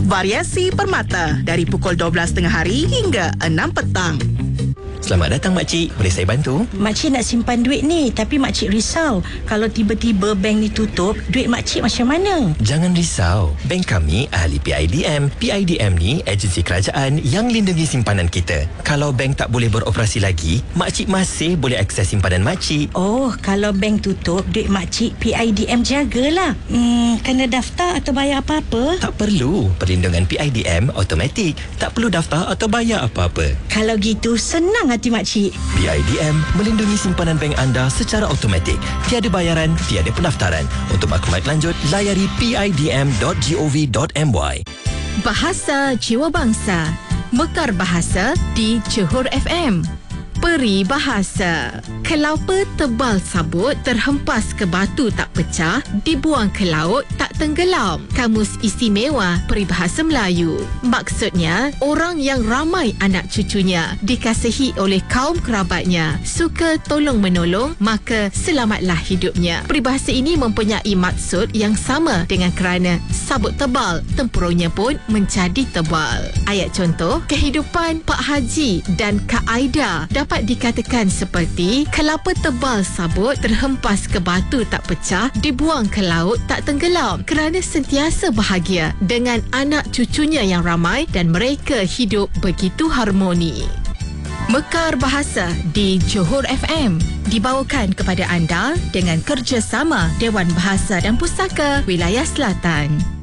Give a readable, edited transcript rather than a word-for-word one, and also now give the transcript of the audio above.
Variasi Permata dari pukul 12 tengah hari hingga 6 petang. Selamat datang makcik, boleh saya bantu? Makcik nak simpan duit ni, tapi makcik risau kalau tiba-tiba bank ni tutup, duit makcik macam mana? Jangan risau, bank kami ahli PIDM. PIDM ni agensi kerajaan yang lindungi simpanan kita. Kalau bank tak boleh beroperasi lagi, makcik masih boleh akses simpanan makcik. Oh, kalau bank tutup, duit makcik PIDM jagalah. Kena daftar atau bayar apa-apa? Tak perlu, perlindungan PIDM automatik. Tak perlu daftar atau bayar apa-apa. Kalau gitu, senang hati makcik. PIDM melindungi simpanan bank anda secara automatik. Tiada bayaran, tiada pendaftaran. Untuk maklumat lanjut, layari pidm.gov.my. Bahasa Jiwa Bangsa. Mekar Bahasa di Johor FM. Peri Bahasa. Kelapa tebal sabut terhempas ke batu tak pecah, dibuang ke laut tak tenggelam. Kamus Istimewa Peribahasa Melayu. Maksudnya, orang yang ramai anak cucunya, dikasihi oleh kaum kerabatnya, suka tolong-menolong, maka selamatlah hidupnya. Peribahasa ini mempunyai maksud yang sama dengan kerana sabut tebal, tempurungnya pun menjadi tebal. Ayat contoh, kehidupan Pak Haji dan Kak Aida dapat dikatakan seperti kelapa tebal sabut terhempas ke batu tak pecah, dibuang ke laut tak tenggelam, kerana sentiasa bahagia dengan anak cucunya yang ramai dan mereka hidup begitu harmoni. Mekar Bahasa di Johor FM dibawakan kepada anda dengan kerjasama Dewan Bahasa dan Pustaka Wilayah Selatan.